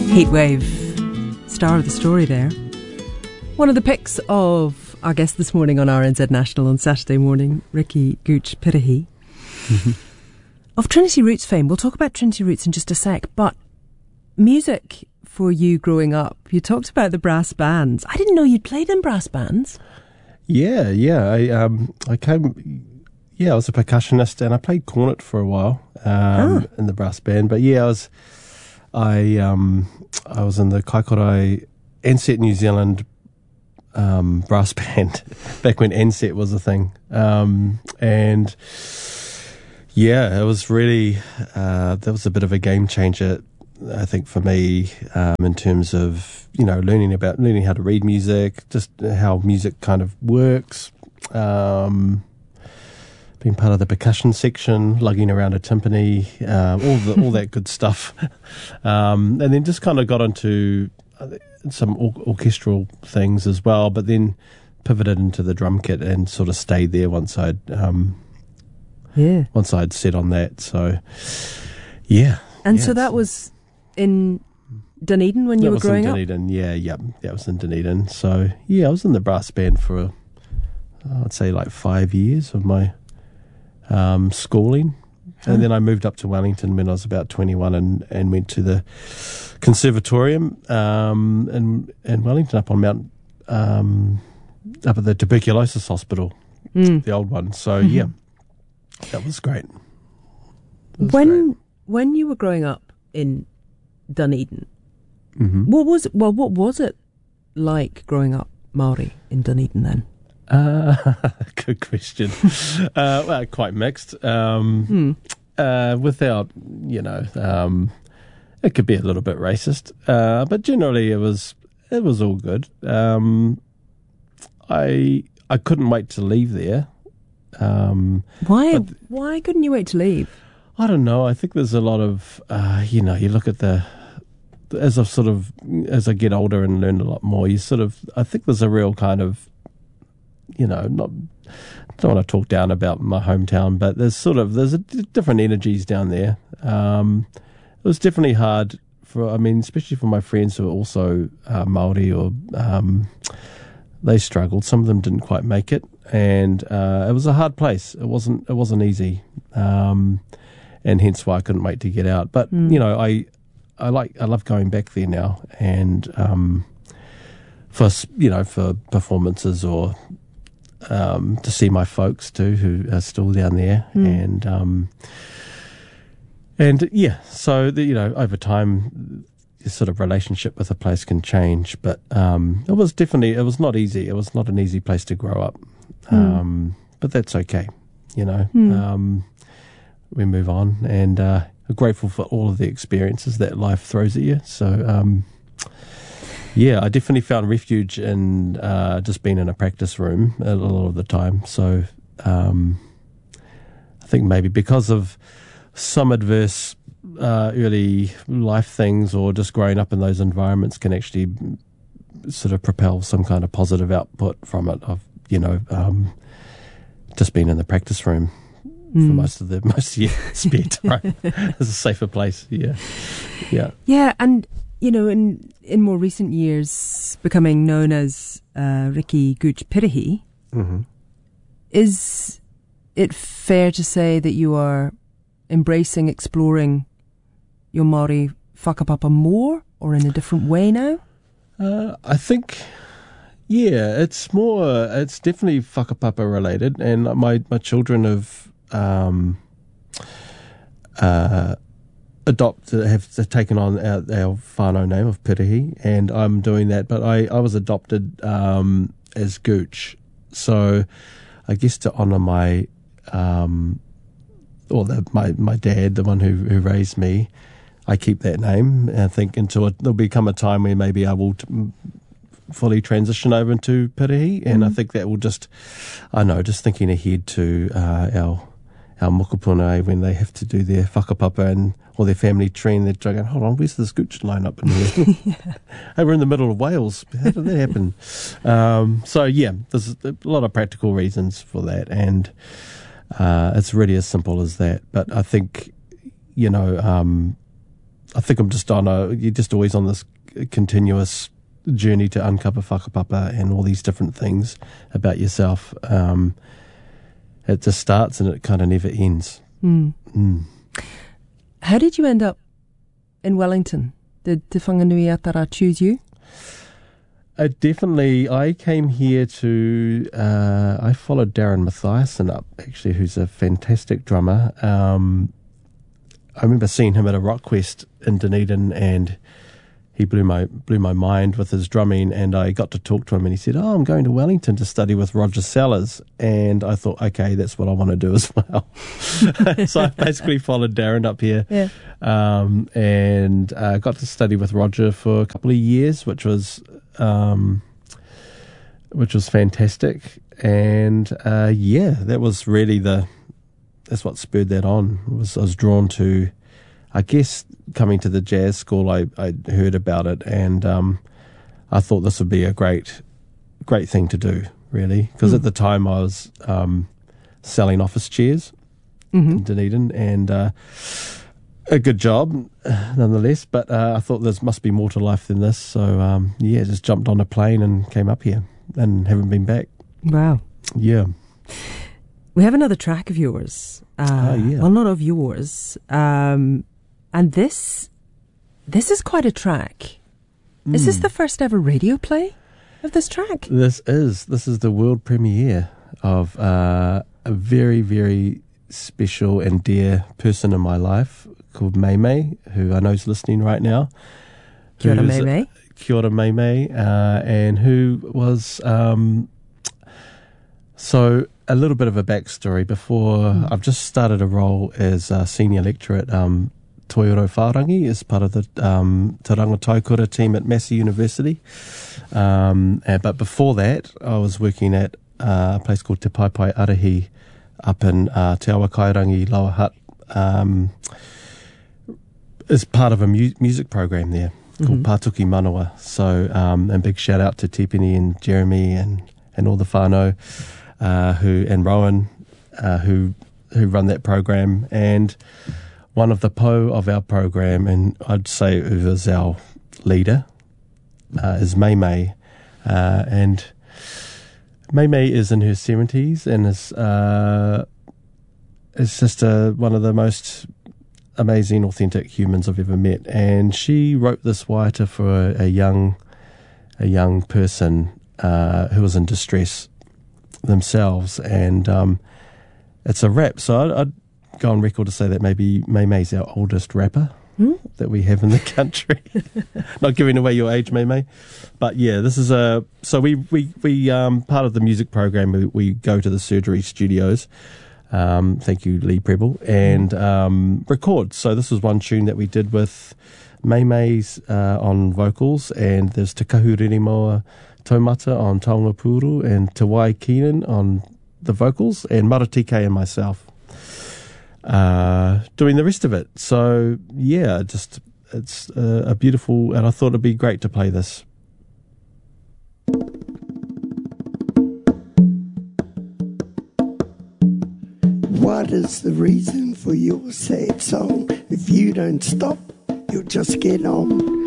Heatwave, star of the story there. One of the picks of our guest this morning on RNZ National on Saturday morning, Ricky Gooch Pirihi. Of Trinity Roots fame. We'll talk about Trinity Roots in just a sec, but music for you growing up, you talked about the brass bands. I didn't know you'd played in brass bands. Yeah. I was a percussionist and I played cornet for a while in the brass band. But yeah, I was in the Kaikorai Ansett New Zealand brass band back when Ansett was a thing. And yeah, it was really, that was a bit of a game changer, I think, for me, in terms of, learning how to read music, just how music kind of works, being part of the percussion section, lugging around a timpani, all that good stuff. And then just kind of got into some orchestral things as well, but then pivoted into the drum kit and sort of stayed there once I'd set on that. So, yeah. And so that was in Dunedin when you were growing up? That was in Dunedin. So, yeah, I was in the brass band for, I'd say, like 5 years of my schooling. And then I moved up to Wellington when I was about 21 and went to the conservatorium in Wellington, up on Mount, up at the tuberculosis hospital, the old one. So, yeah, that was great. When you were growing up in Dunedin, what was it like growing up Māori in Dunedin then? Good question. Well, quite mixed. Without, it could be a little bit racist, but generally it was all good. I couldn't wait to leave there. Why couldn't you wait to leave? I don't know. I think there's a lot of, you look at as I get older and learn a lot more, I think there's a real kind of, don't want to talk down about my hometown, but there's different energies down there. It was definitely hard especially for my friends who are also Māori or they struggled. Some of them didn't quite make it, and it was a hard place. It wasn't easy, and hence why I couldn't wait to get out. But I love going back there now, and for performances or to see my folks too, who are still down there, and yeah, so over time, your sort of relationship with a place can change. But it was not easy. It was not an easy place to grow up, but that's okay. We move on, and are grateful for all of the experiences that life throws at you. So. Yeah, I definitely found refuge in just being in a practice room a lot of the time. So I think maybe because of some adverse early life things or just growing up in those environments can actually sort of propel some kind of positive output from it of, just being in the practice room for most of your spare time. It's a safer place, yeah. Yeah, and in more recent years, becoming known as Ricky Gooch Pirihi, is it fair to say that you are exploring your Māori whakapapa more, or in a different way now? I think, it's definitely whakapapa related, and my children have have taken on our whānau name of Pirihi, and I'm doing that, but I was adopted as Gooch, so I guess to honour my my dad, the one who raised me, I keep that name, and I think until there'll become a time where maybe I will fully transition over into Pirihi, and I think that will just thinking ahead to our mokopuna when they have to do their whakapapa or their family tree, and they're going, hold on, where's this Gooch line up in here? Hey, we're in the middle of Wales. How did that happen? So, yeah, there's a lot of practical reasons for that, and it's really as simple as that. But I think, I think I'm just you're just always on this continuous journey to uncover whakapapa and all these different things about yourself. It just starts and it kind of never ends. How did you end up in Wellington? Did Te Whanganui Atara choose you? Definitely. I came here I followed Darren Mathiasen up, actually, who's a fantastic drummer. I remember seeing him at a Rock Quest in Dunedin, and he blew my mind with his drumming, and I got to talk to him, and he said, I'm going to Wellington to study with Roger Sellers. And I thought, okay, that's what I want to do as well. So I basically followed Darren up here, and got to study with Roger for a couple of years, which was fantastic. And that was really that's what spurred that on. I was drawn to, I guess, coming to the jazz school. I heard about it, and I thought this would be a great thing to do, really, because at the time I was selling office chairs in Dunedin, and a good job nonetheless. But I thought there must be more to life than this, so just jumped on a plane and came up here, and haven't been back. Wow. Yeah. We have another track of yours. Well, not of yours. And this is quite a track. Is this the first ever radio play of this track? This is the world premiere of a very, very special and dear person in my life called May May, who I know is listening right now. Kia ora, May May. Kia ora, May May, and who was... So a little bit of a backstory. Before I've just started a role as a senior lecturer at Toioro Whārangi as part of the Te Rangataukura team at Massey University. But before that, I was working at a place called Te Paipai Arahi up in Te Awa Kairangi, Lower Hutt, as part of a music program there called Pātuki Manawa. So, and big shout out to Tipini and Jeremy and all the whānau. And Rowan, who run that program, and one of the po of our program, and I'd say who is our leader, is May May, and May May is in her 70s and is just one of the most amazing, authentic humans I've ever met. And she wrote this waiata for a young person who was in distress themselves, and it's a rap. So I'd go on record to say that maybe May May's our oldest rapper that we have in the country. Not giving away your age, May May, but yeah, this is so we part of the music program, we go to the Surgery Studios, thank you Lee Preble, and record. So this was one tune that we did with May May's on vocals, and there's Te Kahuriri Taumata on Taonga Puru, and Te Wai Keenan on the vocals, and Maratike and myself doing the rest of it. So yeah, it's a beautiful, and I thought it'd be great to play this. What is the reason for your sad song? If you don't stop, you'll just get on.